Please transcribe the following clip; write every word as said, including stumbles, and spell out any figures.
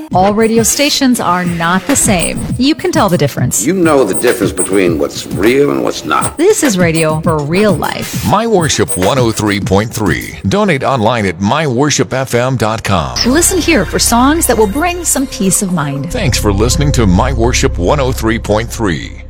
All radio stations are not the same. You can tell the difference. You know the difference between what's real and what's not. This is radio for real life. My Worship one oh three point three. Donate online at my worship f m dot com. Listen here for songs that will bring some peace of mind. Thanks for listening to My Worship one oh three point three.